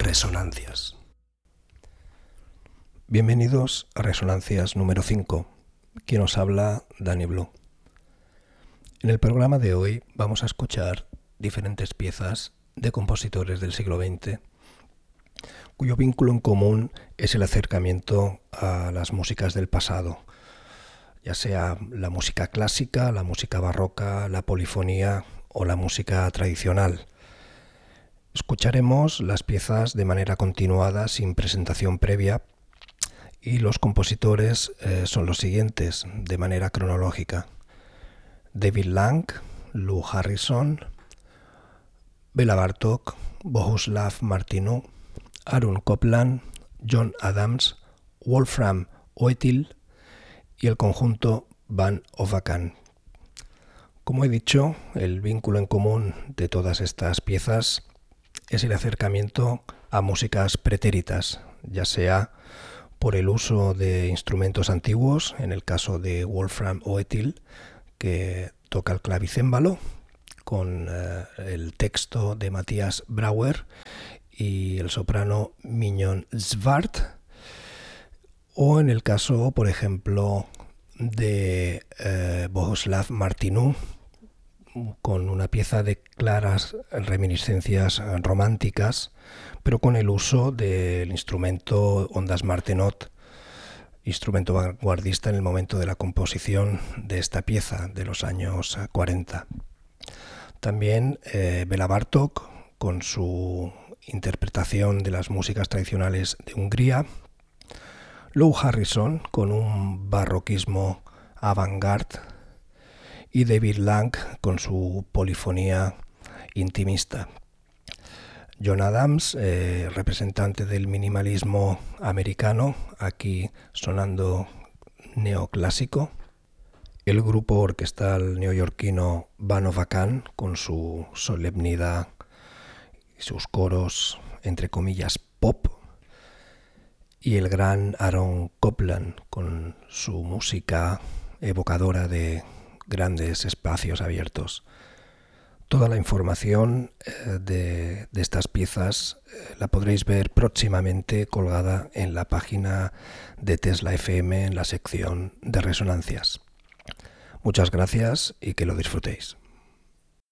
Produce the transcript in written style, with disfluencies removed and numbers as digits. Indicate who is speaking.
Speaker 1: Resonancias. Bienvenidos a Resonancias número 5. Quien os habla, Dani Blue. En el programa de hoy vamos a escuchar diferentes piezas de compositores del siglo XX cuyo vínculo en común es el acercamiento a las músicas del pasado, ya sea la música clásica, la música barroca, la polifonía o la música tradicional. Escucharemos las piezas de manera continuada, sin presentación previa, y los compositores son los siguientes, de manera cronológica: David Lang, Lou Harrison, Bela Bartók, Bohuslav Martinů, Aaron Copland, John Adams, Wolfram Oettl y el conjunto Van Ovakan. Como he dicho, el vínculo en común de todas estas piezas es el acercamiento a músicas pretéritas, ya sea por el uso de instrumentos antiguos, en el caso de Wolfram Oettl, que toca el clavicémbalo, con el texto de Matthias Brauer y el soprano Mignon Zwart, o en el caso, por ejemplo, de Bohuslav Martinů, con una pieza de claras reminiscencias románticas, pero con el uso del instrumento Ondas Martenot, instrumento vanguardista en el momento de la composición de esta pieza de los años 40. También Bela Bartók, con su interpretación de las músicas tradicionales de Hungría, Lou Harrison, con un barroquismo avant-garde, y David Lang, con su polifonía intimista. John Adams, representante del minimalismo americano, aquí sonando neoclásico. El grupo orquestal neoyorquino Van Ovakan, con su solemnidad y sus coros, entre comillas, pop. Y el gran Aaron Copland, con su música evocadora de grandes espacios abiertos. Toda la información de estas piezas la podréis ver próximamente colgada en la página de Tesla FM en la sección de Resonancias. Muchas gracias y que lo disfrutéis.